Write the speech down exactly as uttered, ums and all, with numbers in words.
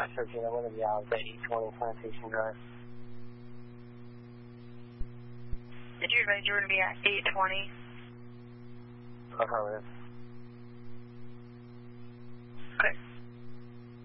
five thirteen, I'm going to be out at eight twenty Plantation Drive. Did you advise you were going to be at eight twenty? Affirmative.